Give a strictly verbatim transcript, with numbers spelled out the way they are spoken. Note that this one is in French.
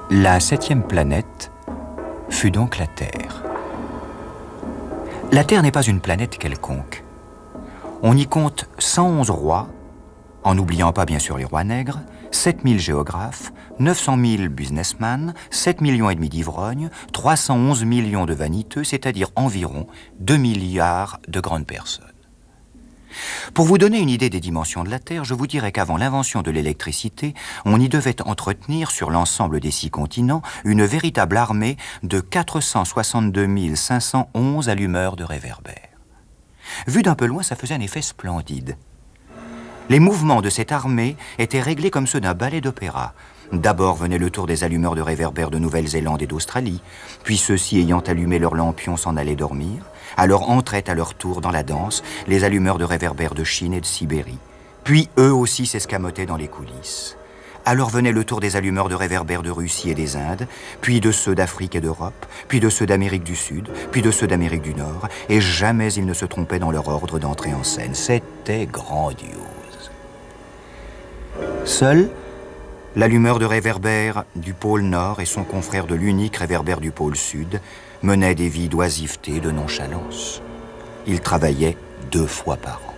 La septième planète fut donc la Terre. La Terre n'est pas une planète quelconque. On y compte cent onze rois, en n'oubliant pas bien sûr les rois nègres, sept mille géographes, neuf cent mille businessmen, sept millions et demi d'ivrognes, trois cent onze millions de vaniteux, c'est-à-dire environ deux milliards de grandes personnes. Pour vous donner une idée des dimensions de la Terre, je vous dirais qu'avant l'invention de l'électricité, on y devait entretenir sur l'ensemble des six continents une véritable armée de quatre cent soixante-deux mille cinq cent onze allumeurs de réverbères. Vu d'un peu loin, ça faisait un effet splendide. Les mouvements de cette armée étaient réglés comme ceux d'un ballet d'opéra. D'abord venait le tour des allumeurs de réverbères de Nouvelle-Zélande et d'Australie, puis ceux-ci ayant allumé leurs lampions s'en allaient dormir. Alors entraient à leur tour dans la danse les allumeurs de réverbères de Chine et de Sibérie. Puis eux aussi s'escamotaient dans les coulisses. Alors venait le tour des allumeurs de réverbères de Russie et des Indes, puis de ceux d'Afrique et d'Europe, puis de ceux d'Amérique du Sud, puis de ceux d'Amérique du Nord, et jamais ils ne se trompaient dans leur ordre d'entrée en scène. C'était grandiose. Seul, l'allumeur de réverbère du pôle Nord et son confrère de l'unique réverbère du pôle Sud menaient des vies d'oisiveté, de nonchalance. Ils travaillaient deux fois par an.